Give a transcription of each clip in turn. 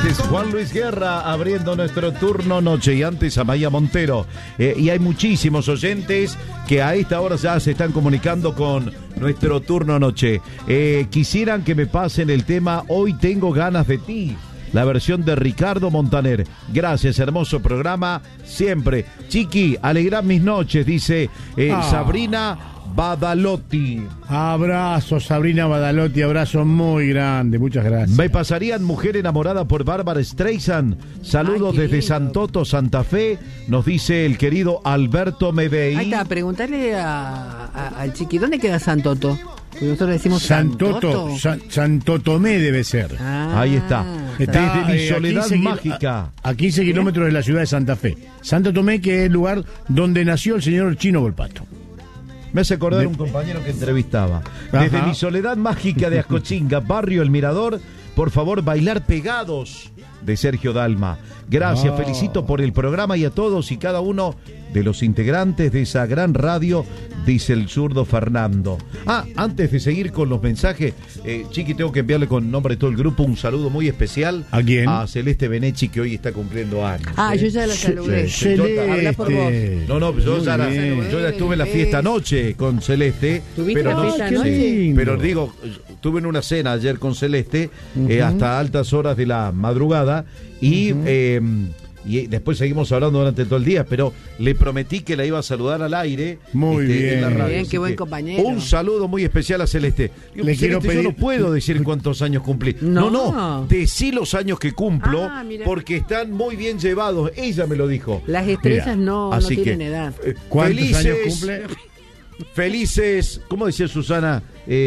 es Juan Luis Guerra abriendo nuestro turno noche y antes Amaya Montero. Y hay muchísimos oyentes que a esta hora ya se están comunicando con nuestro turno noche. Quisieran que me pasen el tema Hoy tengo ganas de ti, la versión de Ricardo Montaner. Gracias, hermoso programa, siempre. Chiqui, alegrad mis noches, dice Sabrina Badalotti. Abrazo, Sabrina Badalotti, abrazo muy grande, muchas gracias. Me pasarían Mujer enamorada por Bárbara Streisand. Saludos desde Santoto, Santa Fe, nos dice el querido Alberto Medei. Ahí está, preguntarle al Chiqui, ¿dónde queda Santoto? Porque nosotros decimos Santoto. Santo Tomé debe ser. Ahí está. Desde mi soledad mágica. A 15 kilómetros de la ciudad de Santa Fe. Santo Tomé, que es el lugar donde nació el señor Chino Volpato. Me hace acordar un compañero que entrevistaba. Desde mi soledad mágica de Ascochinga, barrio El Mirador, por favor, bailar pegados, de Sergio Dalma. Gracias, felicito por el programa y a todos y cada uno de los integrantes de esa gran radio, dice el zurdo Fernando. Antes de seguir con los mensajes, Chiqui, tengo que enviarle con nombre de todo el grupo un saludo muy especial. ¿A quién? A Celeste Benechi, que hoy está cumpliendo años. Yo ya la saludé. Celeste. Habla por vos. No, yo ya estuve en la fiesta anoche con Celeste. ¿Tuviste la fiesta anoche? Sí, pero digo, estuve en una cena ayer con Celeste, hasta altas horas de la madrugada, y después seguimos hablando durante todo el día, pero le prometí que la iba a saludar al aire. Muy bien. En la radio. Bien, qué buen compañero. Un saludo muy especial a Celeste. Le quiero pedir... Yo no puedo decir cuántos años cumplí. No, decí los años que cumplo, porque están muy bien llevados. Ella me lo dijo. Las estrellas no tienen edad. ¿Cuántos años cumple? Felices, ¿cómo decía Susana?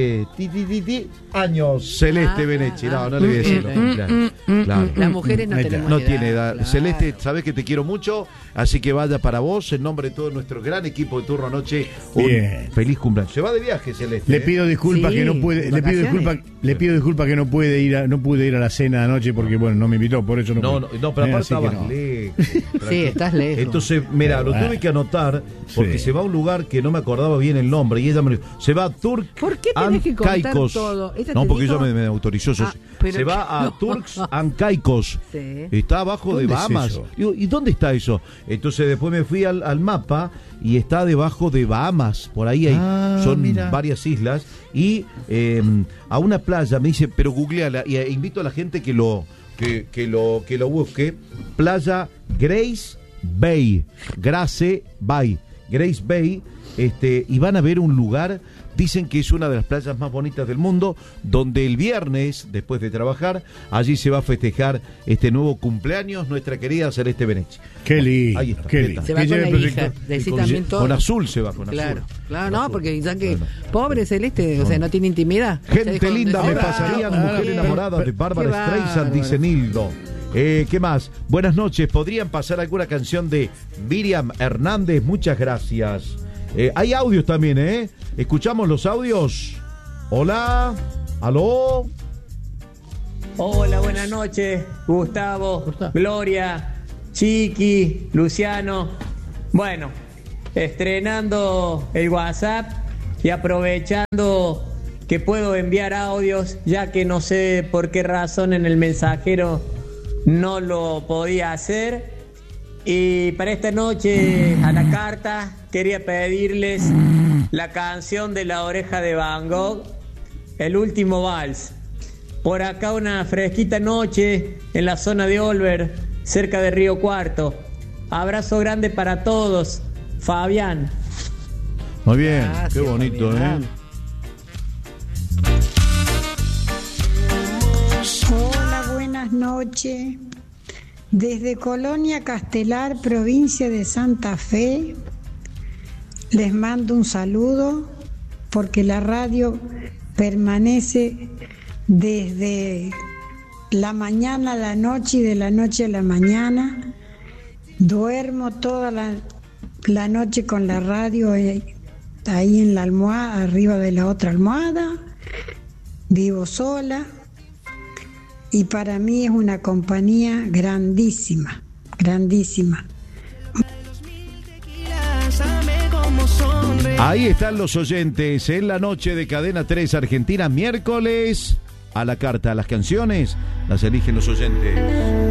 Años Celeste Benechi. No le voy a decir los cumpleaños. Claro. Las mujeres no tiene edad. Claro. Celeste, sabes que te quiero mucho, así que vaya para vos, en nombre de todo nuestro gran equipo de Turno Noche, un feliz cumpleaños. Se va de viaje, Celeste. Le pido disculpas que no puede, le pido disculpas que no pude ir a la cena de anoche porque bueno, no me invitó, por eso no. No, pero aparte estabas lejos. Sí, estás lejos. Entonces, mira, lo tuve que anotar porque se va a un lugar que no me acordaba bien el nombre y ella me dijo, se va a ¿Por qué tenés que contar todo? No, porque ella me autorizó eso. Se va a Turks and Caicos. Sí. Está abajo de Bahamas. Digo, ¿y dónde está eso? Entonces después me fui al mapa y está debajo de Bahamas. Por ahí son varias islas. Y a una playa me dice, pero googleala. Y invito a la gente que lo busque. Playa Grace Bay. Grace Bay. Grace Bay. Y van a ver un lugar, dicen que es una de las playas más bonitas del mundo, donde el viernes, después de trabajar, allí se va a festejar este nuevo cumpleaños nuestra querida Celeste Benechi. Qué lindo. Ahí está. Se va con la hija. También todo. Con azul se va, con azul. Claro, no, porque ya que pobre Celeste, o sea, no tiene intimidad. Gente linda, me pasarían Mujer enamorada de Bárbara Streisand, dice Nildo. ¿Qué más? Buenas noches, ¿podrían pasar alguna canción de Miriam Hernández? Muchas gracias. Hay audios también, ¿Escuchamos los audios? Hola, ¿aló? Hola, buenas noches, Gustavo, Gloria, Chiqui, Luciano. Bueno, estrenando el WhatsApp y aprovechando que puedo enviar audios, ya que no sé por qué razón en el mensajero no lo podía hacer. Y para esta noche, a la carta, quería pedirles la canción de La Oreja de Van Gogh, El Último Vals. Por acá una fresquita noche en la zona de Olver, cerca de Río Cuarto. Abrazo grande para todos. Fabián. Muy bien, qué bonito, Fabián. Hola, buenas noches. Desde Colonia Castelar, provincia de Santa Fe, les mando un saludo porque la radio permanece desde la mañana a la noche y de la noche a la mañana. Duermo toda la noche con la radio ahí en la almohada, arriba de la otra almohada. Vivo sola. Y para mí es una compañía grandísima, grandísima. Ahí están los oyentes en la noche de Cadena 3 Argentina, miércoles a la carta. Las canciones las eligen los oyentes.